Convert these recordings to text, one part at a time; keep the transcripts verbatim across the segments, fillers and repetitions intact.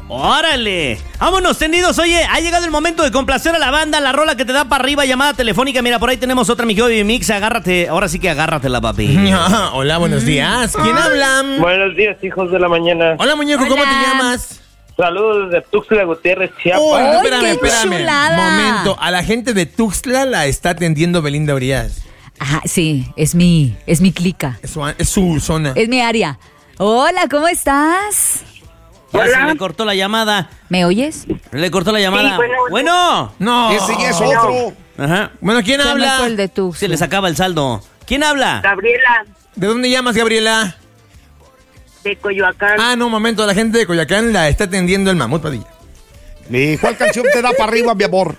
¡Órale! ¡Vámonos, tendidos! Oye, ha llegado el momento de complacer a la banda, la rola que te da para arriba, llamada telefónica. Mira, por ahí tenemos otra, mi Baby Mix. Agárrate, ahora sí que agárratela, papi. Hola, buenos días. ¿Quién habla? Buenos días, hijos de la mañana. Hola, muñeco, Hola. ¿cómo te llamas? Saludos desde Tuxtla Gutiérrez, Chiapas. Oh, ¡Ay, espérame, qué espérame. chulada! Momento, a la gente de Tuxtla la está atendiendo Belinda Urias. Ajá, sí, es mi, es mi clica. Es su, es su zona. Es mi área. Hola, ¿cómo estás? Ya Hola. se le cortó la llamada. ¿Me oyes? Le cortó la llamada. Sí, bueno. bueno. No. Ese ya es otro. Ajá. Bueno, ¿quién Se me habla? fue el de tu. Se les acaba el saldo. ¿Quién habla? Gabriela, ¿De dónde llamas, Gabriela? de Coyoacán. Ah, no, momento, la gente de Coyoacán la está atendiendo el Mamut Padilla. ¿Y cuál canción te da para arriba, mi amor?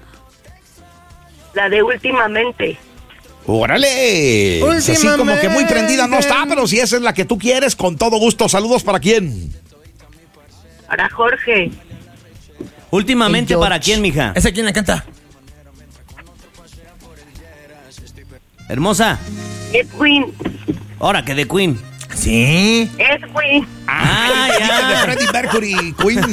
La de Últimamente. ¡Órale! Así como que muy prendida no está, pero si esa es la que tú quieres, con todo gusto. ¿Saludos para quién? Para Jorge. Últimamente, El ¿para George. quién, mija? ¿Esa quién la canta? Hermosa. Edwin. Ahora que de Queen. Sí. Edwin. Ah, De ya. Freddie Mercury, Queen.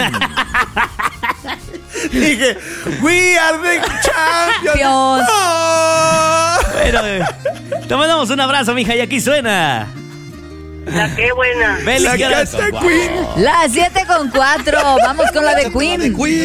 Dije, we are the champions. Dios. Oh. Bueno, eh, te mandamos un abrazo, mija, y aquí suena. La que buena. Feliz La día. canta Queen. Las siete con cuatro. Vamos con la de Queen. Queen.